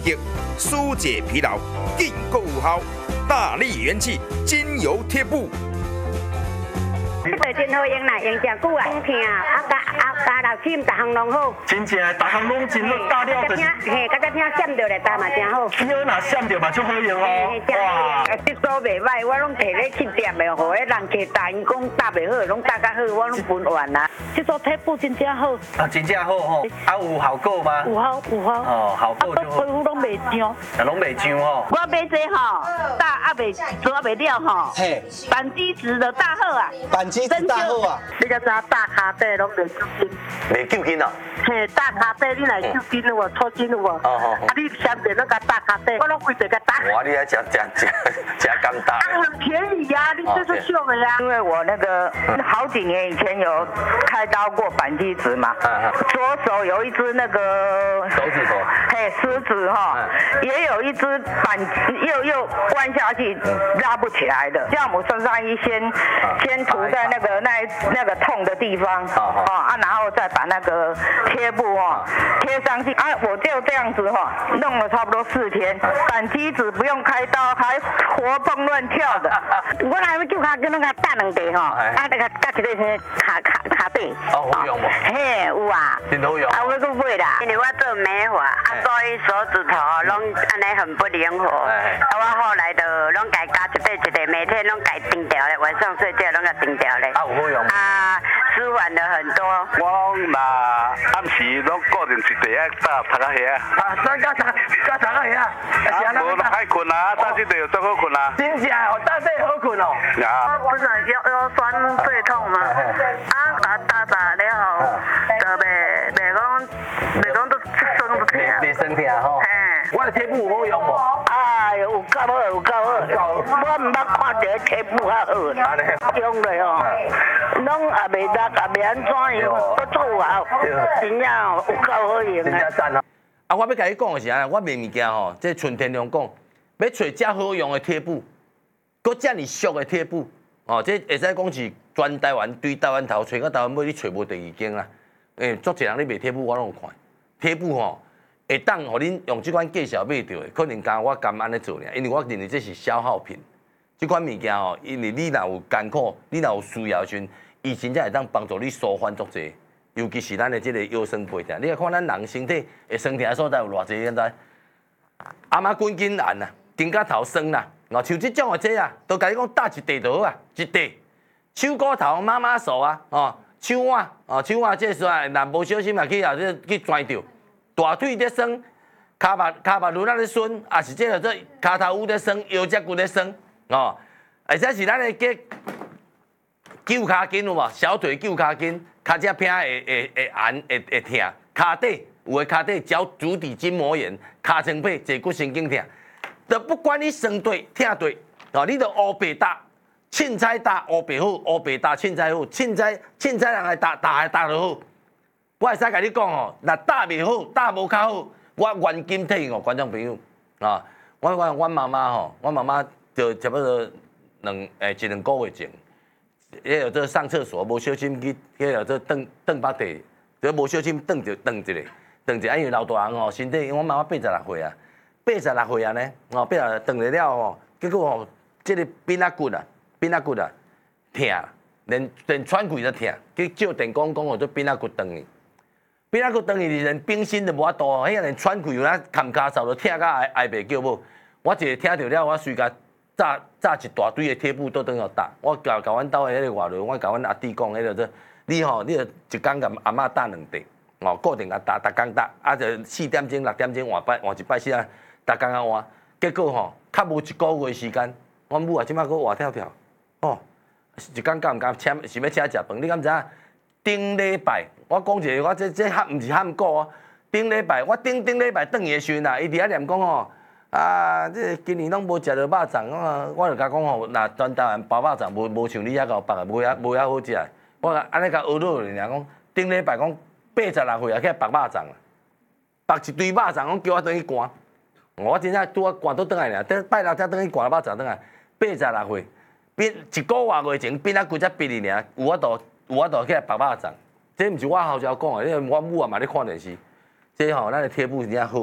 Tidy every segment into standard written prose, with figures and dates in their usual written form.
击，疏解疲劳，更够有效，大力元气精油贴布。 这个真好用啦，用真久啊，痛加老心，逐项拢好。 真正逐项拢真好，大料就是。 嘿，甲只听闪着咧，但嘛真好。 有若闪着嘛，足好用哦。 哇，这所袂歹，我拢摕咧去店的，互迄人摕单，因讲搭袂好，拢搭较好，我拢分完啦。这所贴布真正好。 啊，真正好吼。啊，有效果吗？ 有效。 哦，效果就好。 皮肤拢袂痒。 啊，拢袂痒吼。 我买这吼，大袂做袂了吼。 嘿。 扳机值的大好啊。 扳机值大好啊。 你才知大卡底拢袂揪筋。 袂揪筋啊？ 嘿，大卡底你来揪筋有无？抽筋有无？啊，你相对那个大卡底，我拢规地个打。 哇，你还吃甘大。 啊，很便宜呀，你这是秀的呀。因为我那个好几年以前有开刀过扳机指嘛，左手有一只那个手指头， 嘿，食指哈，也有一只扳又弯下去拉不起来的。酵母酸酸一先涂在那个痛的地方，然后再把那个贴布贴上去啊，我就这样子弄了差不多4天，扳机指不用开刀，还活蹦乱跳的。我来就卡跟那个大两地那个加一个卡底。 哦，好用无？ 嘿，有啊。 真好用。 啊，我搁买啦，因为我做美发，所以手指头拢安尼很不灵活。我后来就拢改加一个，每天拢改定掉咧，晚上睡觉拢甲定掉咧。 啊，有好用。 啊，舒缓了很多。 我若暗时拢固定一地啊，搭读较遐。 啊，咱加读较遐。 啊，无爱困啊，搭这地最好困啊。 真正哦，搭这好困哦。 啊。 不是腰酸背痛吗？啊，打了后，就袂讲都酸不痛。 袂酸痛吼。我的贴布有好用无？ 哎，有够好，有够好。我毋捌看到贴布较好。用了拢也袂落，也袂安怎样，都做好，真正有够好用真正赞哦。 啊，我要甲你讲的是啊，我卖物件吼，即纯天良讲，要找遮好用的贴布，搁遮尔俗的贴布，这会使讲是全台湾对台湾头找到台湾尾，你找无第二间啦。足侪人咧卖贴布，我拢有看。贴布会当互恁用即款价钱买到的，可能敢我甘安尼做尔，因为我认为这是消耗品。即款物件因为你若有艰苦，你若有需要的时阵，伊真正会当帮助你舒缓足侪。尤其是咱的这个腰酸背痛，你来看咱人身体会酸痛的所在有偌济现在。阿妈滚筋烂啊，筋甲头酸啦，像即种的这啊，都甲你讲搭一地就好啊，一地。手骨头妈妈手啊，手腕这算若无小心也去去拽着。大腿在酸，骹目轮仔在酸，也是这个做骹头骨在酸，腰脊骨在酸，或者是咱的脚骹筋有无？小腿脚骹筋，脚趾偏会寒会痛，骹底有的骹底脚足底筋膜炎，骹前背坐骨神经痛，就不管你酸对痛对，你就乌白搭，凊彩搭乌白好，乌白搭凊彩好，凊彩人来搭就好。我会使甲你讲若搭袂好，搭无较好，我原金体观众朋友我妈妈我妈妈就差不多一两个月前，迄个做上厕所无小心去，迄个做蹬把地，就无小心蹬一个，因为老大人身体，因为我妈妈86岁啊，86岁啊呢，86蹬得了结果这个髌仔骨痛，连喘气都痛，去照电工讲做髌仔骨断去。髌仔骨断去，连冰心都无法度，迄个连喘气有哪坎骹嗽都痛到挨袂叫某。我一个听着了，我随甲炸一大堆的贴布倒转互搭。我甲阮兜的迄个外劳，我甲阮阿弟讲，迄个说你就一工甲阿嬷搭2地，固定甲搭，逐工搭，就4点钟、6点钟换一摆时啊，逐工啊换。结果较无1个月时间，阮母啊即摆搁活跳跳，一工敢毋敢请，是要请食饭？你敢知影？顶礼拜，我讲一个，我这喊毋是喊过哦。顶礼拜，我顶礼拜转去的时阵啊，伊伫遐念讲这今年拢无食到肉粽，我就甲讲若全台湾包肉粽无像你遐够包，无遐好食。我安尼甲学落去尔，讲顶礼拜讲86岁啊，去包肉粽啊，包一堆肉粽，讲叫我转去赶。我真正拄啊赶倒转来尔，拜六才转去赶肉粽转来。86岁，一个月前髌仔骨才闭哩尔，有法度起来包肉粽。这毋是我后脚讲的，因为我母也嘛咧看电视。这咱的贴布真正好，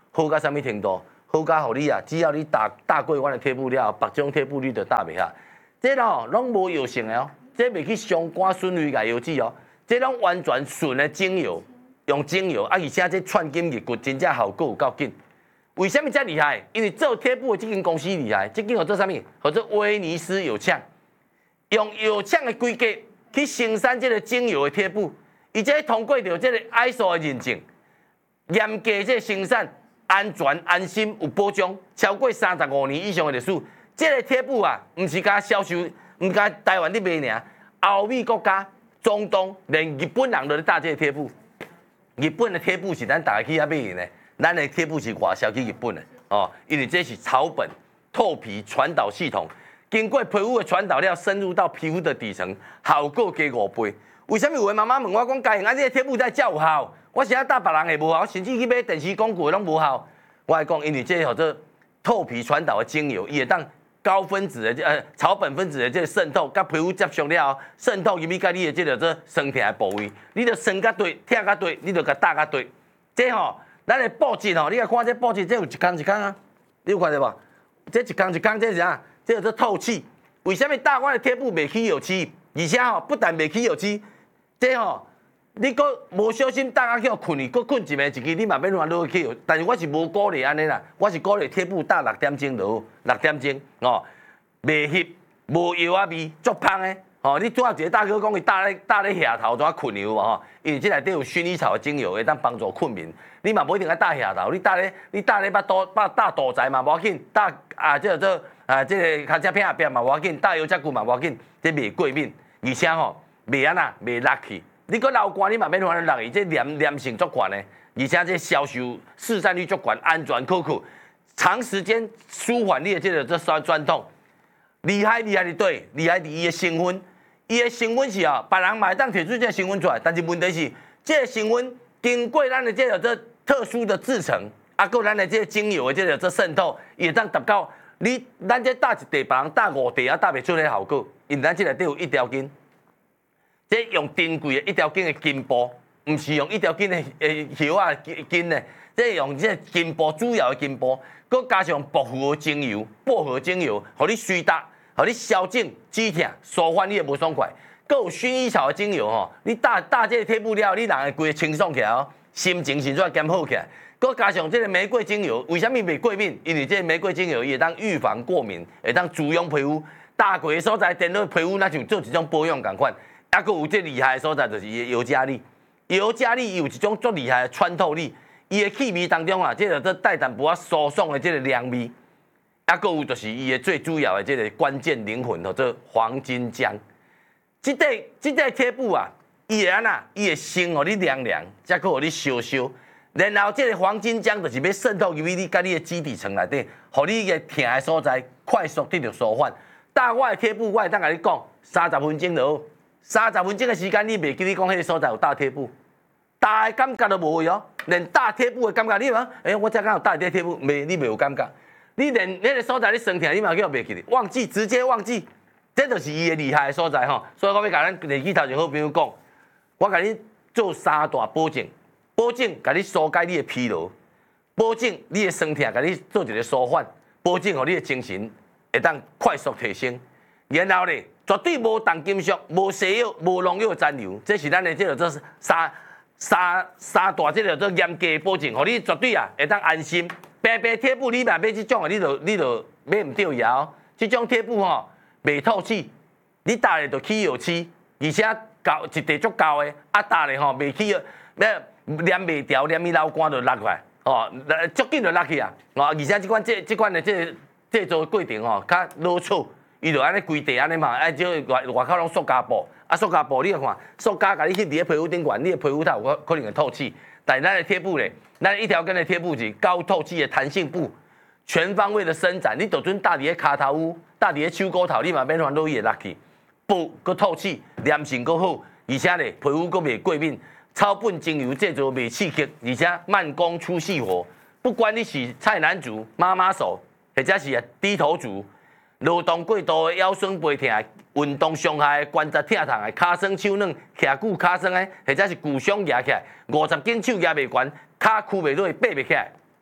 好到什么程度？好到互你啊，只要你打过阮的贴布了，别种贴布你就打袂下。这咯拢无药性的哦，这袂去伤肝损胃甲腰子哦，这拢完全纯的精油，用精油啊，而且这串金日骨真正效果有够紧。为什么这厉害？因为做贴布的这间公司厉害，这间叫做啥物？叫做威尼斯有呛，用有呛的规格去生产这个精油的贴布，而且通过着这个 ISO 的认证，严格这生产安全安心有保障，超过35年以上的历史。这个贴布啊，唔是甲销售，唔甲台湾伫卖尔，欧美国家、中东连日本人都咧打这个贴布。日本的贴布是咱大家去遐买的，咱的贴布是外销去日本的哦，因为这是草本透皮传导系统，经过皮肤的传导了，深入到皮肤的底层，效果加5倍。为什么有的妈妈问我讲，家用这个贴布才有效？我是要打别人的无效，甚至去买电视广告的拢无效。我来讲，因为这叫做透皮传导的精油，伊会当高分子的草本分子的这个渗透，甲皮肤接触了后，渗透入去甲你的这个做酸痛的部位，你着酸甲对，痛甲对，你着甲打甲对。这吼，咱的布质吼，你来看这布质，这有一空一空啊，你有看到无？这一空一空，这是啥？这叫做透气。为什么打我的贴布袂起油漆？而且吼，不但袂起油漆，这吼。你搁无小心打啊，去困去，搁困一暝一支，你嘛免乱落去。但是我是无鼓励安尼啦，我是鼓励贴布打6点钟就好，6点钟哦，袂翕，无药啊味，足芳的哦。你拄好一个大哥讲，伊打咧下头怎困牛嘛吼？因为这内底有薰衣草的精油，会当帮助困眠。你嘛无一定要打下头，你打咧打肚仔嘛无要紧，打啊这个这个脚趾片后壁嘛无要紧，打腰脊骨嘛无要紧，这袂过敏，而且吼袂安那袂落去。你搁流汗，你嘛免烦恼落去，这黏性足悬的，而且这销售市占率足悬，安全可靠，长时间舒缓你的这酸痛。厉害的对，厉害的伊的成分，伊的成分是啊，别人嘛会当摕出这个成分出来，但是问题是，这个成分经过咱的这个特殊的制成，啊，搁咱的这个精油的这个渗透，伊会当达到咱这打一地，别人打5地啊，打袂出个效果，因为咱这内底有1条筋。这用珍贵的1条筋的筋部，唔是用1条筋的叶啊筋呢，这用这筋部主要的筋部，佮加上薄荷精油，互你舒达，互你消肿止痛，舒缓你的无爽快。佮有薰衣草的精油吼，你打这个贴布了，你人会规个清爽起来哦，心情是怎减好起来。佮加上这个玫瑰精油，为什么袂过敏？因为这个玫瑰精油也当预防过敏，会当滋养皮肤。打过的所在，电到皮肤那就做一种保养共款。还佫有最厉害的所在，就是伊的尤加利。尤加利有一种足厉害的穿透力，伊的气味当中啊，这个带淡薄仔舒爽的这个凉味。还佫有就是伊的最主要的这个关键灵魂，叫做黄金姜。这块贴布啊，伊会安那，伊会先互你凉凉，再佫互你烧烧。然后这个黄金姜就是要渗透入去你甲你的基底层内底，互你个痛的所在快速得到舒缓。打我的贴布，我会当甲你讲，30分钟就好。30分钟的时间，你袂记你讲迄个所在有打贴布，打的感觉都无有，连打贴布的感觉，你讲，我才敢有打这贴布，你袂有感觉。你连迄个所在你酸痛，你嘛叫袂记哩，忘记，直接忘记，这就是伊的厉害的所在吼。所以我要甲咱日记头前好朋友讲，我甲你做3大保证，甲你疏解你的疲劳，保证你的酸痛，甲你做一个舒缓，保证互你的精神会当快速提升，然后咧。绝对无重金属、无西药、无农药残留，这是咱的这个做三大这个做严格的保证，互你绝对啊会当安心。白贴布你买这种的，你就买唔到牙哦。这种贴布吼袂透气，你打咧就起油漆，而且高一地足高的，啊打咧吼袂起，黏袂掉，黏伊流汗就落出来，哦，足紧就落去啊。哦，而且这款的制作过程吼较老粗。伊就安尼规地安尼嘛，即外口拢塑胶布，塑胶布你看，塑胶甲你去伫咧皮肤顶管，你的皮肤它有可能会透气。但是咱的贴布咧，咱1条根的贴布是高透气的弹性布，全方位的伸展，你就准搭伫咧骹头屋，搭伫咧手骨头，你嘛免烦恼伊会落去。布佮透气，粘性佮好，而且咧皮肤佮袂过敏，草本精油制作袂刺激，而且慢工出细活。不管你是菜篮族、妈妈手，或者是低头族。劳动过度的腰酸背痛、运动伤害、关节疼痛的、骹酸手软、徛久骹酸的，或者是骨伤压起来，50斤手压袂悬，骹屈袂落，爬袂起来，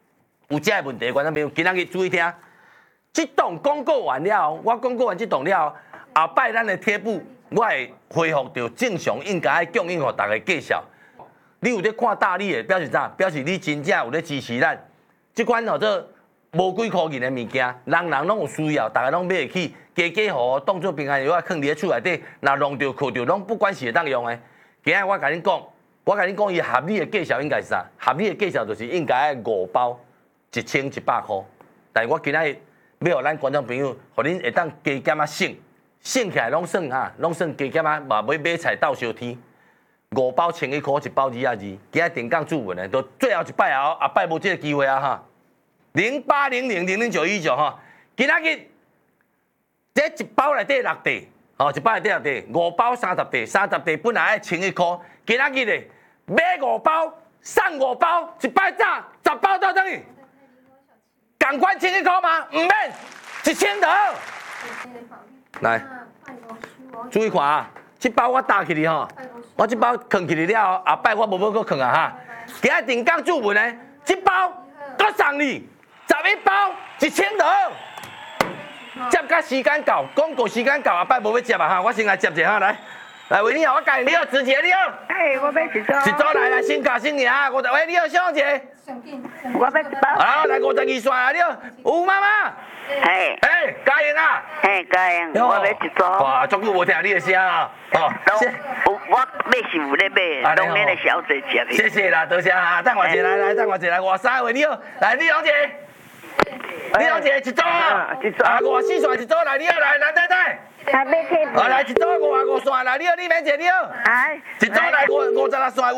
有这个问题，观众朋友，今仔日注意听。这档广告完了后，我广告完这档了后，后摆咱的贴布，我会恢复到正常应该供应给大家介绍。你有咧看大力的，表示啥？表示你真正有咧支持咱。这款叫做无几块钱的物件，人人拢有需要，大家拢买得起，家好当做平安药啊，放伫咧厝内底，若弄着、靠着，拢不管是会当用的。今日我甲恁讲，伊合理的价钱应该是啥？合理的价钱就是应该5包，1100块。但是我今日要互咱观众朋友，互恁会当加减啊省起来拢算啊，拢算加减啊，嘛要买菜斗烧天。5包1100块，1包220。今日电讲注文的，都最后一摆后摆无这个机会啊哈。0800000919哈，今仔日这一包内底6袋，哦，一包内底6袋，5包30袋，30袋本来爱1100块，今仔日咧买5包送5包，一摆炸10包到等于，赶快1100块吗？唔免，1000就好。来，注意看啊，这包我打起哩吼，我这包藏起哩了后，后摆我无要搁藏啊哈。今仔电讲注文的，这包搁送你。11包1000就好，接甲时间到，广告时间到，后摆无要接啊哈，我先来接一下来，喂你好，我教你好，直接你好， 我要一包， 一组来新卡新年啊，50喂你好，小姐， 我要一包， 好来52线啊，你好，吴妈妈，嘉颖啊， 嘉颖，我要一组， 哇，足久无听你的声啊，哦， 我买是有咧买，当年的小姐接的， 谢谢啦，多谢啊，等我一下来，等我一下来，53位你好，来李小姐。李小姐，一组啊，54线一组来，你好来，蓝太太。 还没贴。 来一组55线来，你好李美姐，你好。 哎。 一组来56线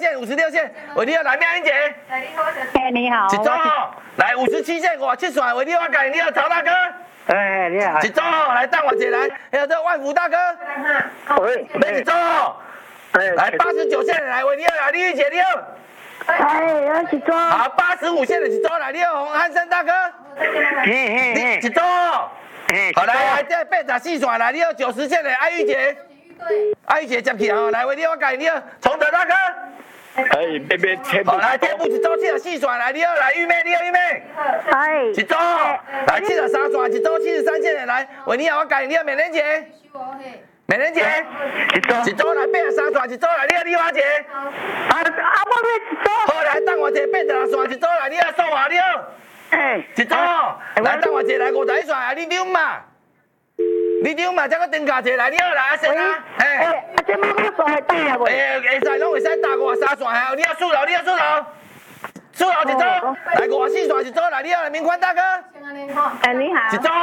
56线，喂你好来妙英姐。 你好，你好。 一组来57线57线，喂你好你好曹大哥。 你好。 一组来等我一下来，还有这万福大哥。 喂。 来一组。来89线来，喂你好来李玉姐你好。 我一组。 好85线的一组来，你好洪汉生大哥。一组。好来，这84线来，你好90线的艾玉姐。艾玉姐接起哦，来喂你好你好崇德大哥。 别贴好来贴布一组74线来，你好来玉妹你好玉妹。一组来73线一组73线的来，喂你好你好美莲姐。美莲姐，一组来83线一组来，你好丽花姐。 我要一组。 好来，等我一下86线一组来，你好宋华你好。一组来，等我一下来51线啊，你丢嘛？你丢嘛？再搁登卡一下来，你好来阿生啊。 这么个线会带啊无？ 会使，拢会使打53线还有你好数楼一组，来54线一组来，你好来明宽大哥。 你好。 一组。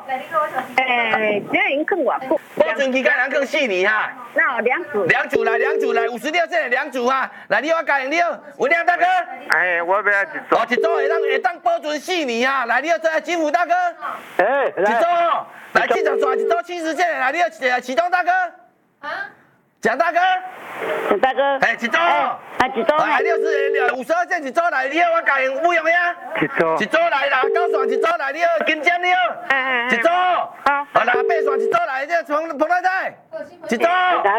这已经更偌久。 保存期间人更4年哈。 那2组。 2组来56线的2组哈，来你好嘉颖你好，文亮大哥。 我要一组。 一组会当保存4年哈，来你好这金福大哥。一组来70线一组70线的来你好启东大哥。蒋大哥。 大哥。 一组。 一组。 来52线一组来，你好我嘉颖吴永呀。一组来69线一组来，你好金江你好。一组。好来8线一组来，这彭太太。一组。好来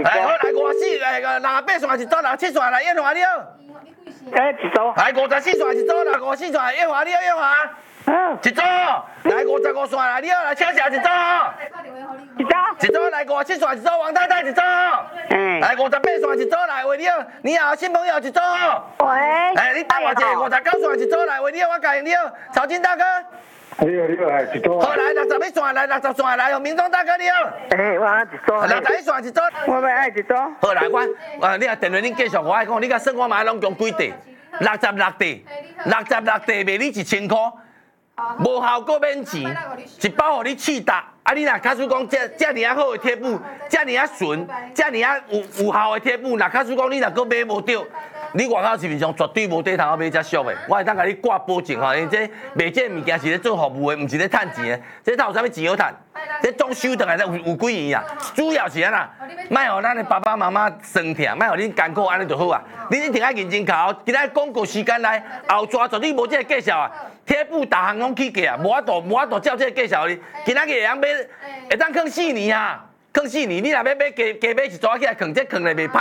5468线一组来7线来叶华你好。 一组。 来54线一组来54线叶华你好叶华。一组来55线来你好来秋霞一组。一组来57线一组王太太一组。来58线一组来喂你好新朋友一组。 喂。 你等我一下59线一组来喂你好我嘉颖你好曹金大哥。 你好一组。 好来61线来60线来明忠大哥你好。 我一组。 61线一组。 我要一组。 好来我你啊电话恁继续我爱讲，你甲算我嘛拢共几地？66地卖你1000块。无效果免钱，一包互你试搭。啊，你若假使讲这尔好的贴布，这尔纯，这尔有效的贴布，若假使讲你若搁买无着，你外口市面上绝对无地通买遮俗的。我会当甲你挂保证吼，因为这卖这物件是咧做服务的，毋是咧趁钱的。这哪有啥物钱好趁？这总收倒来有几元啊？主要是安那，莫互咱的爸爸妈妈酸疼，莫互恁艰苦安尼就好啊。你一定要认真考，今仔广告时间来，后抓绝对无这个介绍啊。贴布逐项拢起价啊，无法度照这个介绍你。今仔日会当买，会当放4年啊，放4年。你若要买加买一组起来放，这放来袂歹，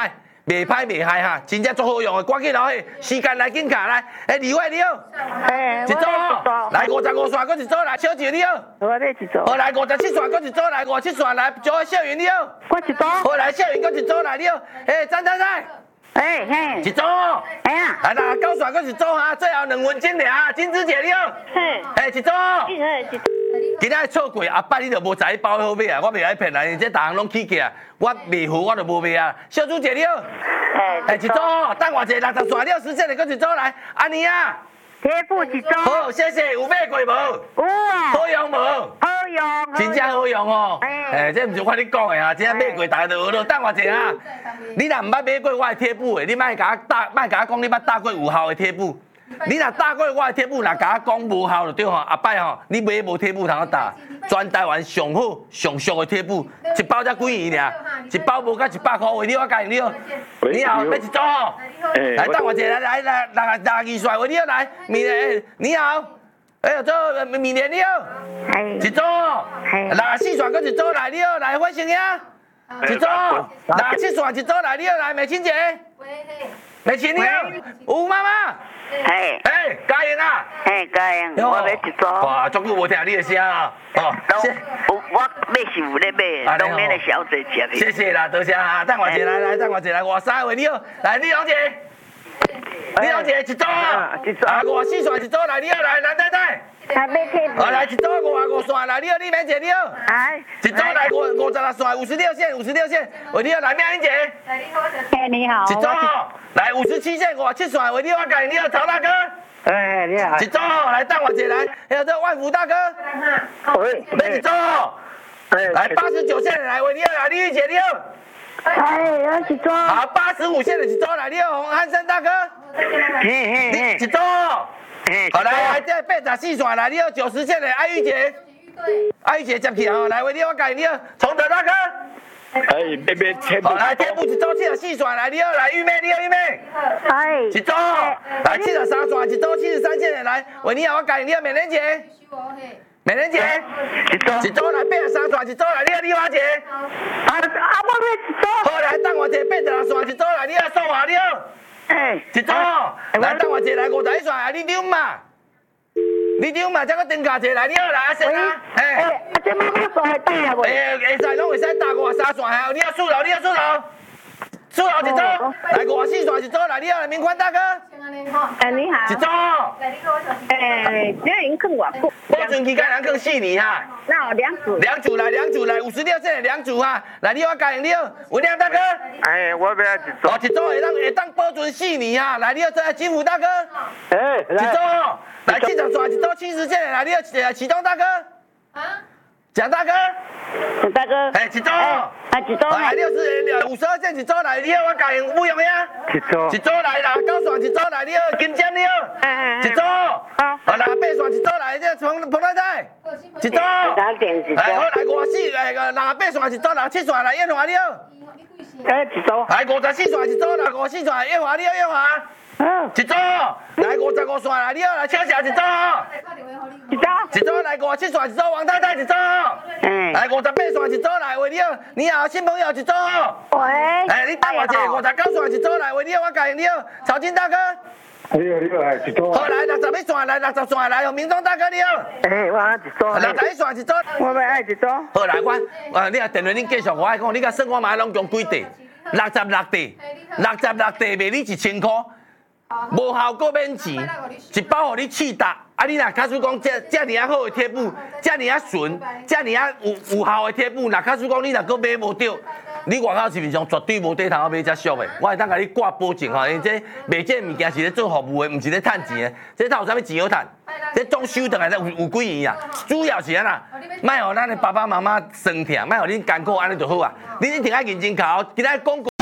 袂歹袂害哈，真正足好用的，赶紧老嘿，时间来紧卡来，李慧你好，一组来55线，搁一组来，小姐你好， 我要一组。 好来57线，搁一组来57线来，叫小云你好， 我一组。 好来小云搁一组来你好，张太太， 嘿。 一组， 哎呀。 来9线搁一组哈，最后2分钟俩，金枝姐你好，一组。今仔错过阿伯，你就无知伊包好买啊！我袂爱骗人，这逐项拢起价，我袂好，我就无买啊。小朱姐你好，一组，等我一下60线了，时间就搁一组来，安妮啊， 贴布一组。 好，谢谢，有买过无？ 有啊。 好用无？ 好用。 真正好用哦！这毋是我咧讲的啊，真正买过，大家就学咯。等我一下啊，你若毋捌买过我的贴布的，你莫甲我讲你捌搭过有效的贴布。你若搭过我的贴布，若甲我讲无效就对吼。阿伯吼，你买无贴布通我搭，全台湾上好上俗的贴布，一包才几元尔，一包无到100块，为你我教你哦。你好，要一组吼？来等我一下，来62岁，为你好来，你好，做明年你好，一组，64线搁一组来，你好来，火星呀，一组，67线一组来，你好来，美琴姐。美琴你好，吴妈妈。嘉颖啊！ 嘉颖，我要一组。 哇，足久无听你的声啊！哦， 我买是有咧买，当年的小姐姐。 谢谢啦，多谢啊！等我一下来，等我一下来，53位你好，来李小姐，李小姐一组啊，54线一组来，你好来，蓝太太。 还没贴布。 来一组55线来，你好李美姐你好。一组来56线56线，为你好来妙英姐。 你好。 一组来57线57线，为你好嘉颖你好曹大哥。 你好。 一组来等我一下来，还有这万福大哥。来一组。来89线来，为你好来李玉姐你好。 我一组。 好85线的一组来，你好洪汉生大哥。一组。好来，这84线来，你好90线的艾玉姐。艾玉姐接起哦，来为你好嘉颖你好崇德大哥。 妹贴布。 好来贴布一组74线来，你好来玉妹你好玉妹。一组来73线一组73线的来，为你好嘉颖你好美莲姐。美莲姐。一组来83线一组来，你好丽华姐。 我要一组。 好来等我一下86线一组来，你好宋华你好。一组来等我一下来51线啊，你丢嘛？你丢嘛？再搁登卡一下来，你好来阿生啊。 这妈妈说会打啊？ 会使拢会使打53线啊，你好4楼你好4楼。4楼一组来54线一组来，你好来明宽大哥。 你好。 一组。 这已经更外久。 保存期间人更4年哈。 那有2组。 2组来56线的2组哈，来你好嘉颖你好，文亮大哥。 我要一组。 一组会当保存4年哈，来你好这金福大哥。一组来70线一组70线的来你好启东大哥。蒋大哥。 大哥。 一组。 一组。 来52线一组来，你好我嘉颖不用呀。一组来9线一组来，你好金江你好。一组。好来8线一组来，这彭太太。一组。好来5468线一组来7线来燕华你好。 一组。 来54线一组来54线燕华你好燕华。一组来55线来，你好来秋霞一组。一组来57线一组王太太一组。来58线一组来，喂你好新朋友一组。喂。你等我一下59线一组来，喂你好我嘉颖你好曹金大哥。 你好一组。 好来61线来60线来，明忠大哥你好。 我一组。 61线一组。 我要一组。 好来你啊电话恁继续，我爱讲，你甲算我买拢共几地？66地卖你1000块。无效果免钱，一包互你试搭。啊，你若假使讲这尔啊好的贴布，这尔啊纯，这尔啊有效的贴布，若假使讲你若搁买无着，你外口市面上绝对无底通买遮俗的。我会当甲你挂保证吼，因为这卖这物件是咧做服务的，毋是咧趁钱的。这头有啥物钱好趁？这装修倒来有几元啊？主要是安那，莫互咱的爸爸妈妈酸痛，莫互恁艰苦安尼就好啊。你一定要认真考，今仔广告。